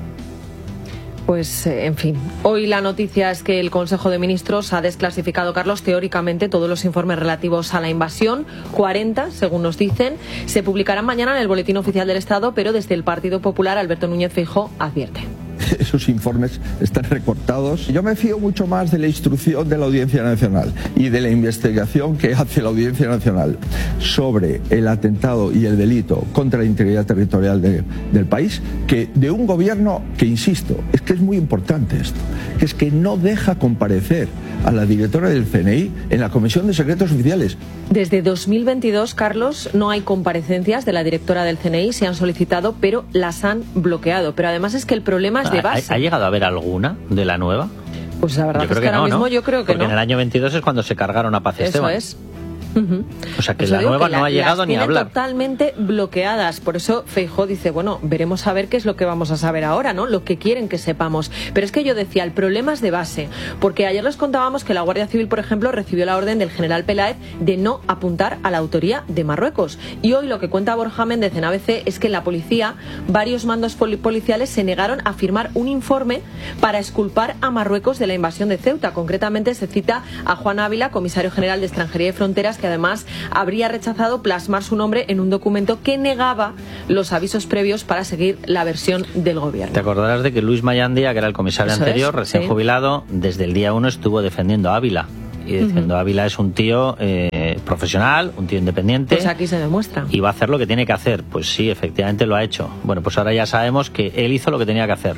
Pues, en fin, hoy la noticia es que el Consejo de Ministros ha desclasificado, Carlos, teóricamente todos los informes relativos a la invasión, cuarenta, según nos dicen, se publicarán mañana en el Boletín Oficial del Estado, pero desde el Partido Popular, Alberto Núñez Feijóo advierte. esos informes están recortados. Yo me fío mucho más de la instrucción de la Audiencia Nacional y de la investigación que hace la Audiencia Nacional sobre el atentado y el delito contra la integridad territorial de, del país que de un gobierno que, insisto, es que es muy importante esto, que es que no deja comparecer a la directora del C N I en la Comisión de Secretos Oficiales. Desde dos mil veintidós, Carlos, no hay comparecencias de la directora del C N I, se han solicitado, pero las han bloqueado. Pero además es que el problema es de base. ¿Ha, ha llegado a haber alguna de la nueva? Pues la verdad yo es creo que, que ahora no, mismo ¿no? yo creo que Porque no. en el año veintidós es cuando se cargaron a Paz Esteban. Eso es. Uh-huh. O sea que Eso la digo nueva que la, no ha llegado ni a hablar. Totalmente bloqueadas. Por eso Feijóo dice, bueno, veremos a ver qué es lo que vamos a saber ahora, ¿no? Lo que quieren que sepamos. Pero es que yo decía, el problema es de base. Porque ayer les contábamos que la Guardia Civil, por ejemplo, recibió la orden del general Peláez de no apuntar a la autoría de Marruecos. Y hoy lo que cuenta Borja Méndez en A B C es que en la policía varios mandos poli- policiales se negaron a firmar un informe para exculpar a Marruecos de la invasión de Ceuta. Concretamente se cita a Juan Ávila, comisario general de Extranjería y Fronteras, que además habría rechazado plasmar su nombre en un documento que negaba los avisos previos para seguir la versión del gobierno. Te acordarás de que Luis Mayandía, que era el comisario Eso anterior, es, recién sí. jubilado, desde el día uno estuvo defendiendo a Ávila. Y diciendo, uh-huh. Ávila es un tío eh, profesional, un tío independiente. Pues aquí se demuestra. Y va a hacer lo que tiene que hacer. Pues sí, efectivamente lo ha hecho. Bueno, pues ahora ya sabemos que él hizo lo que tenía que hacer.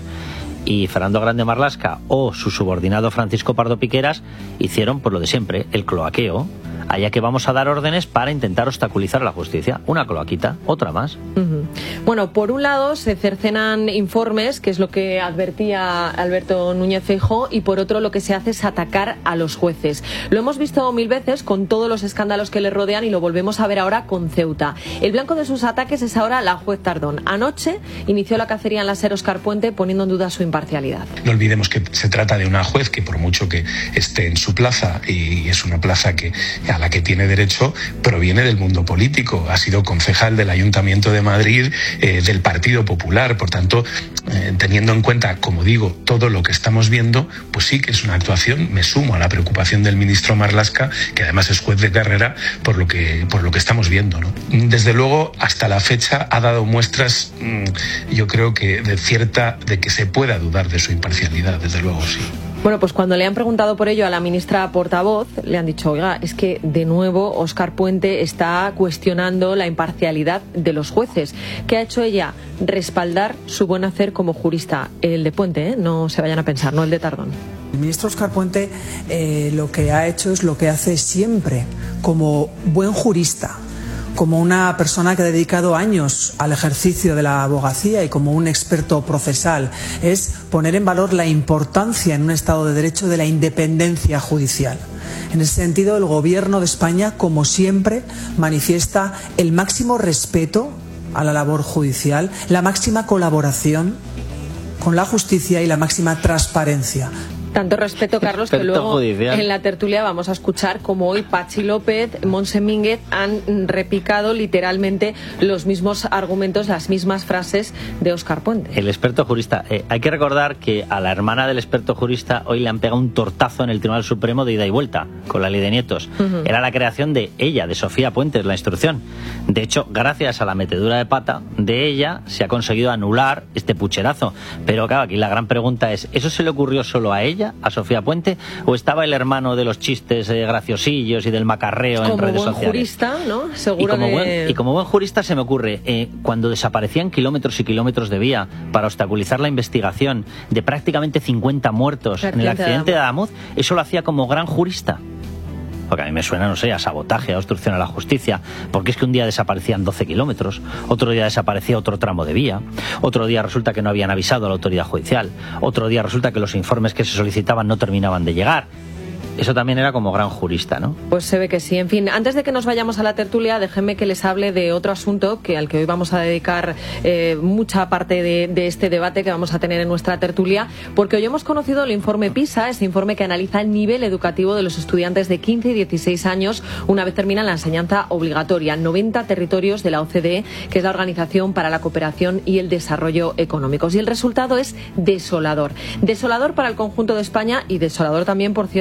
Y Fernando Grande Marlaska o su subordinado Francisco Pardo Piqueras hicieron por lo de siempre, el cloaqueo. Allá que vamos a dar órdenes para intentar obstaculizar la justicia. Una cloaquita, otra más. Uh-huh. Bueno, por un lado se cercenan informes, que es lo que advertía Alberto Núñez Feijóo, y por otro lo que se hace es atacar a los jueces. Lo hemos visto mil veces con todos los escándalos que le rodean y lo volvemos a ver ahora con Ceuta. El blanco de sus ataques es ahora la juez Tardón. Anoche inició la cacería en la SER Óscar Puente poniendo en duda su imparcialidad. No olvidemos que se trata de una juez que por mucho que esté en su plaza, y es una plaza que a la que tiene derecho, proviene del mundo político. Ha sido concejal del Ayuntamiento de Madrid, eh, del Partido Popular. Por tanto, eh, teniendo en cuenta, como digo, todo lo que estamos viendo, pues sí que es una actuación. Me sumo a la preocupación del ministro Marlaska, que además es juez de carrera, por lo que, por lo que estamos viendo, ¿no? Desde luego, hasta la fecha ha dado muestras, mmm, yo creo que de cierta, de que se pueda dudar de su imparcialidad, desde luego sí. Bueno, pues cuando le han preguntado por ello a la ministra portavoz, le han dicho, oiga, es que de nuevo Óscar Puente está cuestionando la imparcialidad de los jueces. ¿Qué ha hecho ella? Respaldar su buen hacer como jurista. El de Puente, ¿eh? No se vayan a pensar, no el de Tardón. El ministro Óscar Puente eh, lo que ha hecho es lo que hace siempre, como buen jurista, como una persona que ha dedicado años al ejercicio de la abogacía y como un experto procesal, es poner en valor la importancia en un Estado de Derecho de la independencia judicial. En ese sentido, el Gobierno de España, como siempre, manifiesta el máximo respeto a la labor judicial, la máxima colaboración con la justicia y la máxima transparencia. Tanto respeto, Carlos, que luego judicial. En la tertulia vamos a escuchar como hoy Pachi López, Montse Mínguez han repicado literalmente los mismos argumentos, las mismas frases de Óscar Puente. El experto jurista. Eh, hay que recordar que a la hermana del experto jurista hoy le han pegado un tortazo en el Tribunal Supremo de ida y vuelta con la ley de nietos. Uh-huh. Era la creación de ella, de Sofía Puentes, la instrucción. De hecho, gracias a la metedura de pata de ella, se ha conseguido anular este pucherazo. Pero claro, aquí la gran pregunta es, ¿eso se le ocurrió solo a ella, a Sofía Puente, o estaba el hermano de los chistes eh, graciosillos y del macarreo como en redes buen sociales? Jurista, ¿no? Seguro y, como que... buen, y como buen jurista se me ocurre, eh, cuando desaparecían kilómetros y kilómetros de vía para obstaculizar la investigación de prácticamente cincuenta muertos en el accidente de Adamuz, eso lo hacía como gran jurista. Porque a mí me suena, no sé, a sabotaje, a obstrucción a la justicia, porque es que un día desaparecían doce kilómetros, otro día desaparecía otro tramo de vía, otro día resulta que no habían avisado a la autoridad judicial, otro día resulta que los informes que se solicitaban no terminaban de llegar. Eso también era como gran jurista, ¿no? Pues se ve que sí. En fin, antes de que nos vayamos a la tertulia, déjenme que les hable de otro asunto que al que hoy vamos a dedicar eh, mucha parte de, de este debate que vamos a tener en nuestra tertulia, porque hoy hemos conocido el informe PISA, ese informe que analiza el nivel educativo de los estudiantes de quince y dieciséis años una vez terminan la enseñanza obligatoria. noventa territorios de la O C D E, que es la Organización para la Cooperación y el Desarrollo Económicos. Y el resultado es desolador. Desolador para el conjunto de España y desolador también, por cierto,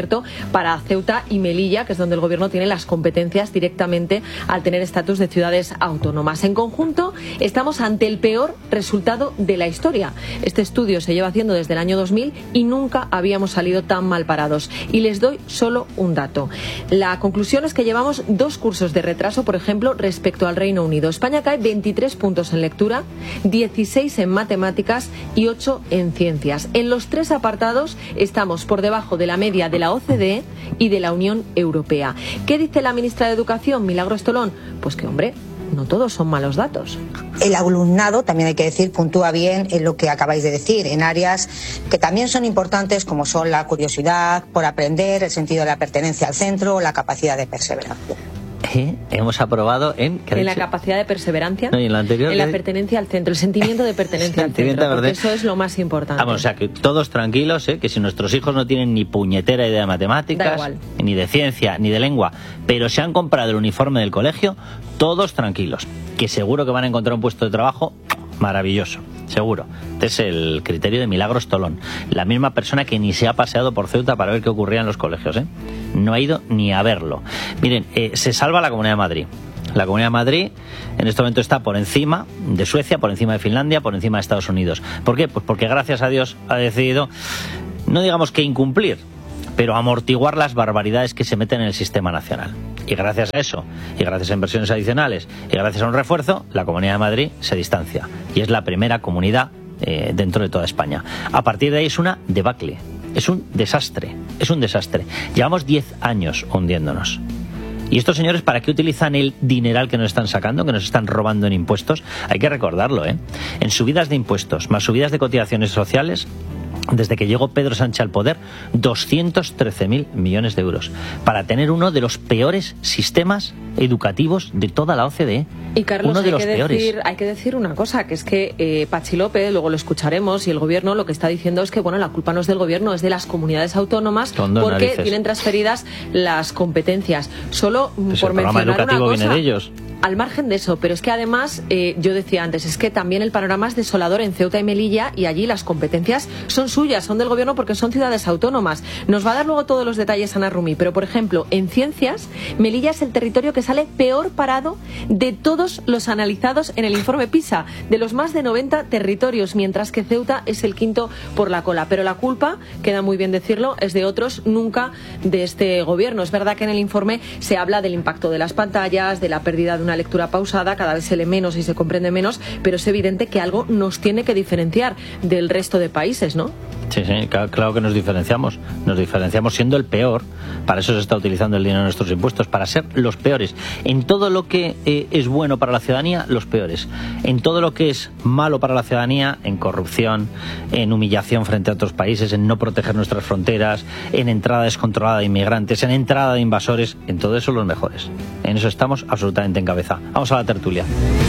para Ceuta y Melilla, que es donde el gobierno tiene las competencias directamente al tener estatus de ciudades autónomas. En conjunto, estamos ante el peor resultado de la historia. Este estudio se lleva haciendo desde el año dos mil y nunca habíamos salido tan mal parados. Y les doy solo un dato. La conclusión es que llevamos dos cursos de retraso, por ejemplo, respecto al Reino Unido. España cae veintitrés puntos en lectura, dieciséis en matemáticas y ocho en ciencias. En los tres apartados estamos por debajo de la media de la O C D E y de la Unión Europea. ¿Qué dice la ministra de Educación, Milagros Tolón? Pues que, hombre, no todos son malos datos. El alumnado, también hay que decir, puntúa bien en lo que acabáis de decir, en áreas que también son importantes, como son la curiosidad por aprender, el sentido de la pertenencia al centro, la capacidad de perseverancia. ¿Eh? Hemos aprobado en... En la capacidad de perseverancia, no, y en, la anterior, en la pertenencia al centro, el sentimiento de pertenencia al centro, porque eso es lo más importante. Vamos, o sea, que todos tranquilos, ¿eh? Que si nuestros hijos no tienen ni puñetera idea de matemáticas, ni de ciencia, ni de lengua, pero se han comprado el uniforme del colegio, todos tranquilos, que seguro que van a encontrar un puesto de trabajo maravilloso, seguro. Este es el criterio de Milagros Tolón, la misma persona que ni se ha paseado por Ceuta para ver qué ocurría en los colegios, ¿eh? No ha ido ni a verlo. Miren, eh, se salva la Comunidad de Madrid. La Comunidad de Madrid en este momento está por encima de Suecia, por encima de Finlandia, por encima de Estados Unidos. ¿Por qué? Pues porque gracias a Dios ha decidido, no digamos que incumplir, pero amortiguar las barbaridades que se meten en el sistema nacional. Y gracias a eso, y gracias a inversiones adicionales, y gracias a un refuerzo, la Comunidad de Madrid se distancia. Y es la primera comunidad eh, dentro de toda España. A partir de ahí es una debacle, es un desastre, es un desastre. Llevamos diez años hundiéndonos. ¿Y estos señores para qué utilizan el dineral que nos están sacando, que nos están robando en impuestos? Hay que recordarlo, ¿eh? En subidas de impuestos, más subidas de cotizaciones sociales, desde que llegó Pedro Sánchez al poder, doscientos trece mil millones de euros, para tener uno de los peores sistemas educativos de toda la O C D E. Y Carlos, uno de hay, los que peores. Decir, hay que decir una cosa, que es que eh, Pachi López, luego lo escucharemos, y el gobierno lo que está diciendo es que bueno, la culpa no es del gobierno, es de las comunidades autónomas, porque narices. tienen transferidas las competencias. Solo pues por el programa mencionar educativo una cosa, viene de ellos. Al margen de eso, pero es que además, eh, yo decía antes, es que también el panorama es desolador en Ceuta y Melilla, y allí las competencias son suyas, son del gobierno porque son ciudades autónomas. Nos va a dar luego todos los detalles Ana Rumi, pero por ejemplo, en ciencias, Melilla es el territorio que sale peor parado de todos los analizados en el informe PISA, de los más de noventa territorios, mientras que Ceuta es el quinto por la cola. Pero la culpa, queda muy bien decirlo, es de otros, nunca de este gobierno. Es verdad que en el informe se habla del impacto de las pantallas, de la pérdida de una lectura pausada, cada vez se lee menos y se comprende menos, pero es evidente que algo nos tiene que diferenciar del resto de países, ¿no? Sí, sí, claro que nos diferenciamos. Nos diferenciamos siendo el peor. Para eso se está utilizando el dinero de nuestros impuestos, para ser los peores. En todo lo que eh, es bueno para la ciudadanía, los peores. En todo lo que es malo para la ciudadanía, en corrupción, en humillación frente a otros países, en no proteger nuestras fronteras, en entrada descontrolada de inmigrantes, en entrada de invasores, en todo eso los mejores. En eso estamos absolutamente en cabeza. Vamos a la tertulia.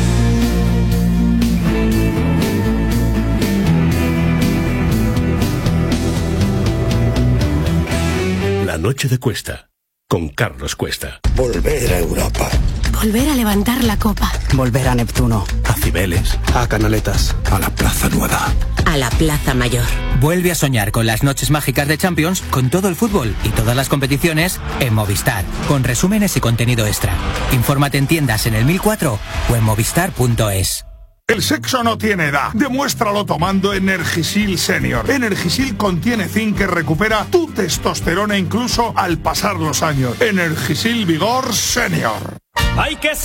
La noche de Cuesta, con Carlos Cuesta. Volver a Europa. Volver a levantar la copa. Volver a Neptuno. A Cibeles. A Canaletas. A la Plaza Nueva. A la Plaza Mayor. Vuelve a soñar con las noches mágicas de Champions, con todo el fútbol y todas las competiciones en Movistar, con resúmenes y contenido extra. Infórmate en tiendas en el mil cuatro o en movistar punto es. El sexo no tiene edad. Demuéstralo tomando Energisil Senior. Energisil contiene zinc que recupera tu testosterona incluso al pasar los años. Energisil Vigor Senior. Hay que